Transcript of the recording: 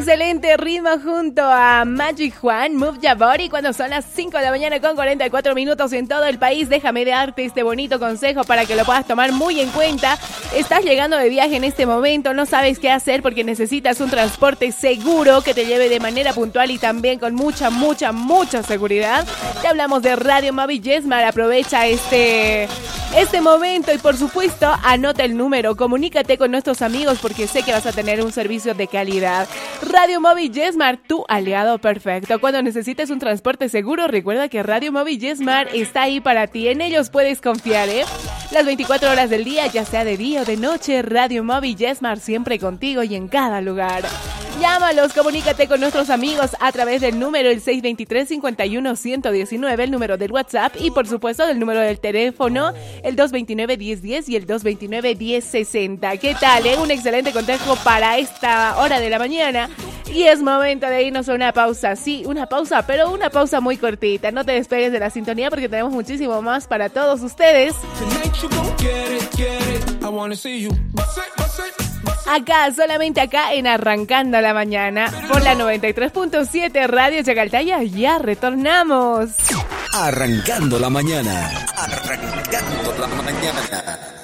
excelente ritmo junto a Magic Juan, Move Your Body, cuando son las 5 de la mañana con 44 minutos en todo el país. Déjame darte este bonito consejo para que lo puedas tomar muy en cuenta. Estás llegando de viaje en este momento, no sabes qué hacer porque necesitas un transporte seguro que te lleve de manera puntual y también con mucha seguridad. Te hablamos de Radio Móvil Yesmar. Aprovecha este momento y por supuesto anota el número, comunícate con nuestros amigos porque sé que vas a tener un servicio de calidad. Radio Móvil Yesmar, tu aliado perfecto. Cuando necesites un transporte seguro, recuerda que Radio Móvil Yesmar está ahí para ti. En ellos puedes confiar, las 24 horas del día, ya sea de día o de noche. Radio Móvil Yesmar siempre contigo y en cada lugar. Llámalos, comunícate con nuestros amigos a través del número el 623-51-119, el número del WhatsApp y por supuesto del número del teléfono el 229-1010 y el 229-1060. ¿Qué tal? Un excelente consejo para esta hora de la mañana. Y es momento de irnos a una pausa. Sí, una pausa, pero una pausa muy cortita. No te despegues de la sintonía porque tenemos muchísimo más para todos ustedes. Acá, solamente acá en Arrancando la Mañana por la 93.7 Radio Chacaltaya. Ya retornamos. Arrancando la mañana. Arrancando la mañana.